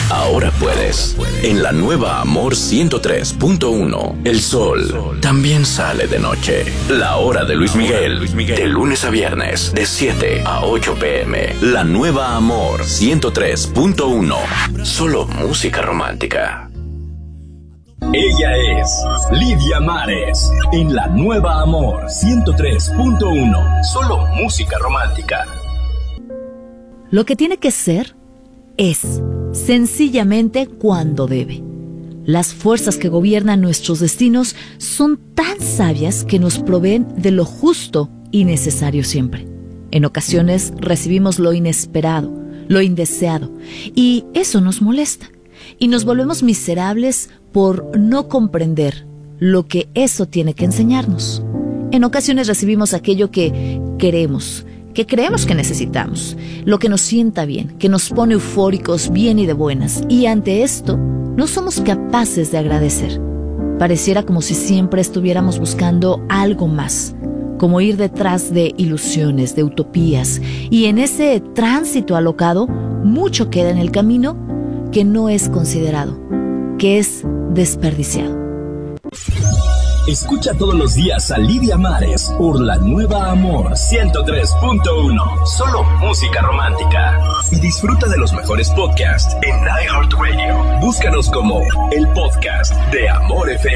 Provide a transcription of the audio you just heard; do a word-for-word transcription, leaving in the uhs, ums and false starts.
ahora puedes. En la nueva Amor ciento tres punto uno, el sol también sale de noche. La hora de Luis Miguel, de lunes a viernes, de siete a ocho pm. La nueva Amor ciento tres punto uno, solo música romántica. Ella es Lidia Mares, en la nueva Amor ciento tres punto uno, solo música romántica. Lo que tiene que ser es sencillamente cuando debe. Las fuerzas que gobiernan nuestros destinos son tan sabias que nos proveen de lo justo y necesario siempre. En ocasiones recibimos lo inesperado, lo indeseado, y eso nos molesta. Y nos volvemos miserables por no comprender lo que eso tiene que enseñarnos. En ocasiones recibimos aquello que queremos, que creemos que necesitamos, lo que nos sienta bien, que nos pone eufóricos, bien y de buenas. Y ante esto, no somos capaces de agradecer. Pareciera como si siempre estuviéramos buscando algo más, como ir detrás de ilusiones, de utopías. Y en ese tránsito alocado, mucho queda en el camino que no es considerado, que es desperdiciado. Escucha todos los días a Lidia Mares por la nueva Amor ciento tres punto uno, solo música romántica. Y disfruta de los mejores podcasts en iHeartRadio. Búscanos como el podcast de Amor F M.